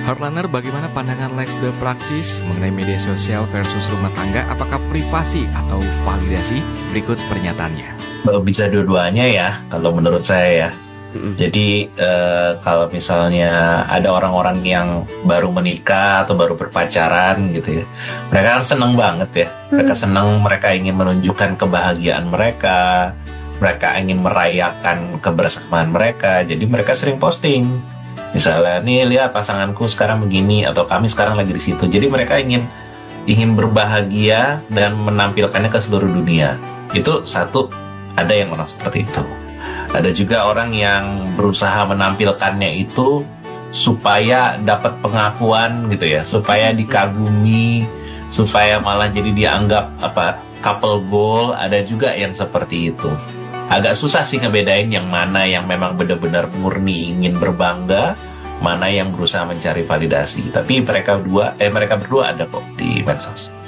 Heartliner, bagaimana pandangan Lex de Praxis mengenai media sosial versus rumah tangga? Apakah privasi atau validasi? Berikut pernyataannya. Bisa dua-duanya ya, kalau menurut saya ya. Jadi kalau misalnya ada orang-orang yang baru menikah atau baru berpacaran gitu ya, mereka kan seneng banget ya. Mereka seneng, mereka ingin menunjukkan kebahagiaan mereka, mereka ingin merayakan kebersamaan mereka. Jadi mereka sering posting. Misalnya, nih lihat pasanganku sekarang begini, atau kami sekarang lagi di situ. Jadi mereka ingin berbahagia dan menampilkannya ke seluruh dunia. Itu satu, ada yang orang seperti itu. Ada juga orang yang berusaha menampilkannya itu supaya dapat pengakuan gitu ya, supaya dikagumi, supaya malah jadi dianggap couple goal. Ada juga yang seperti itu. Agak susah sih ngebedain yang mana yang memang benar-benar murni ingin berbangga, mana yang berusaha mencari validasi. Tapi mereka berdua ada kok di medsos.